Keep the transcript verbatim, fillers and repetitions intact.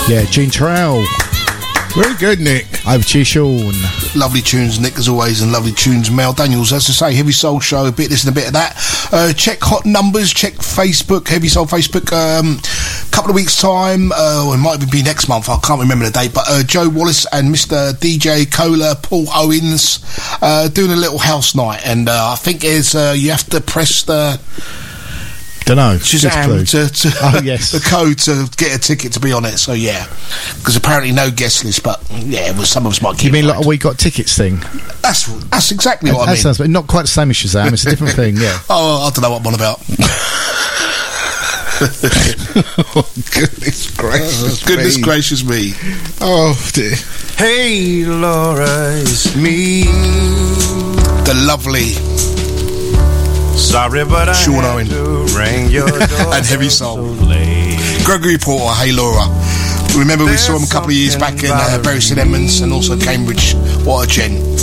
Yeah, Gene Terrell. Very good, Nick. Over to you, Sean. Lovely tunes, Nick, as always, and lovely tunes, Mel Daniels. As I say, Heavy Soul Show, a bit this and a bit of that. Uh, check Hot Numbers, check Facebook, Heavy Soul Facebook. Um, couple of weeks' time, uh, or it might even be next month, I can't remember the date, but uh, Joe Wallace and Mister D J Cola, Paul Owens, uh, doing a little house night, and uh, I think it's, uh, you have to press the... Don't know. Shazam to, to oh, yes. the code to get a ticket to be on it. So yeah, because apparently no guest list, but yeah, well, some of us might keep. You mean right. like we got tickets thing? That's that's exactly that, what that I mean. Sounds, not quite the same as Shazam. It's a different thing. Yeah. Oh, I don't know what I'm on about. Oh, goodness gracious, goodness me. gracious me. Oh dear. Hey Laura, it's me. The lovely. Sorry, but I Sean had Owen. to ring your door and Heavy Soul. so late. Gregory Porter, Hey Laura. Remember we saw him a couple of years back in uh, Bury St Edmunds and also Cambridge. What a gen.